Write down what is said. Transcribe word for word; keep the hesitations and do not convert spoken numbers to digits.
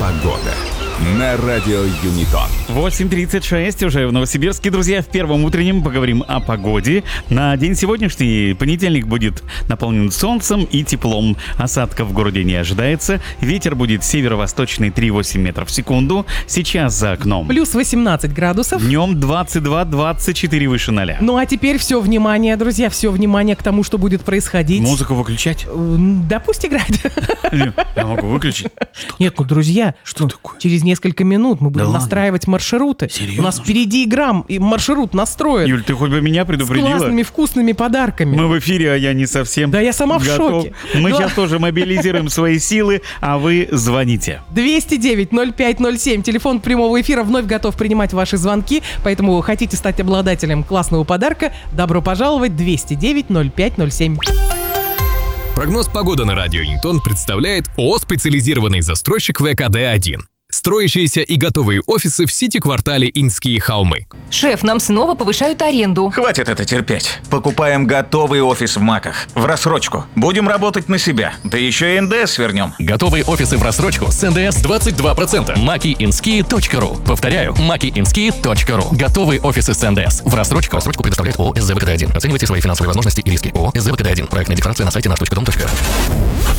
Погода на радио Юнитон. восемь тридцать шесть уже в Новосибирске. Друзья, в первом утреннем поговорим о погоде. На день сегодняшний понедельник будет наполнен солнцем и теплом. Осадков в городе не ожидается. Ветер будет северо-восточный три целых восемь десятых метров в секунду. Сейчас за окном Плюс восемнадцать градусов. Днем двадцать два двадцать четыре выше ноля. Ну а теперь все внимание, друзья, все внимание к тому, что будет происходить. Музыку выключать? Да пусть играет. Я могу выключить. Нет, ну, друзья, Что такое? через несколько минут мы будем Да настраивать маршруты. Серьезно? У нас впереди игра, и маршрут настроен. Юль, ты хоть бы меня С предупредила? классными вкусными подарками. Мы в эфире, а я не совсем Да я сама в готов. шоке. Мы Да. сейчас тоже мобилизируем свои силы, а вы звоните. двести девять ноль пять ноль семь, телефон прямого эфира вновь готов принимать ваши звонки, поэтому хотите стать обладателем классного подарка, добро пожаловать, двести девять ноль пять ноль семь. Прогноз погоды на радио Юнитон представляет ООО «Специализированный застройщик вэ ка дэ один». Строящиеся и готовые офисы в сити-квартале Инские холмы. Шеф, нам снова повышают аренду. Хватит это терпеть. Покупаем готовый офис в МАКах. В рассрочку. Будем работать на себя. Да еще и эн дэ эс вернем. Готовые офисы в рассрочку с эн дэ эс двадцать два процента. маки инские точка ру. Повторяю, маки инские точка ру. Готовые офисы с эн дэ эс в рассрочку. Рассрочку предоставляет ООО эс зэ вэ ка дэ один. Оценивайте свои финансовые возможности и риски. ООО эс зэ вэ ка дэ один. Проектная декларация на сайте наш точка дом точка эр.